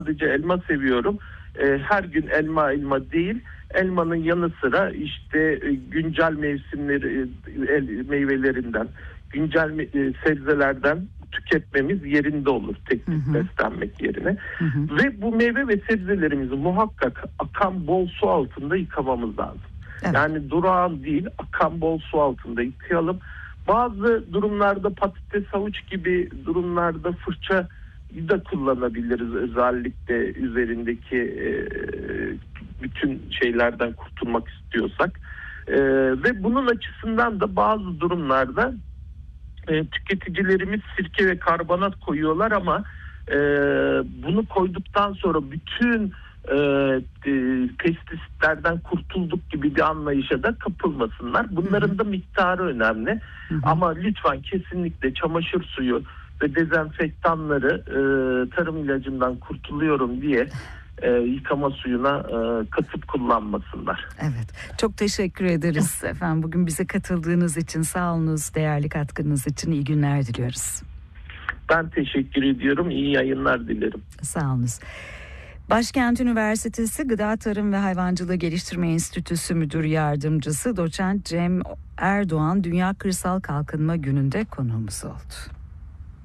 sadece elma seviyorum. Her gün elma değil. Elmanın yanı sıra işte güncel mevsimleri meyvelerinden, güncel sebzelerden tüketmemiz yerinde olur tek tip beslenmek yerine. Ve bu meyve ve sebzelerimizi muhakkak akan bol su altında yıkamamız lazım. Evet. Yani durağan değil, akan bol su altında yıkayalım. Bazı durumlarda patates, havuç gibi durumlarda fırça da kullanabiliriz, özellikle üzerindeki bütün şeylerden kurtulmak istiyorsak. Ve bunun açısından da bazı durumlarda tüketicilerimiz sirke ve karbonat koyuyorlar ama bunu koyduktan sonra bütün pestisitlerden kurtulduk gibi bir anlayışa da kapılmasınlar. Bunların da miktarı önemli. Ama lütfen kesinlikle çamaşır suyu ve dezenfektanları tarım ilacından kurtuluyorum diye yıkama suyuna katıp kullanmasınlar. Evet. Çok teşekkür ederiz efendim. Bugün bize katıldığınız için sağ olunuz. Değerli katkınız için iyi günler diliyoruz. Ben teşekkür ediyorum. İyi yayınlar dilerim. Sağ olunuz. Başkent Üniversitesi Gıda Tarım ve Hayvancılığı Geliştirme Enstitüsü Müdür Yardımcısı Doçent Cem Erdoğan Dünya Kırsal Kalkınma Günü'nde konuğumuz oldu.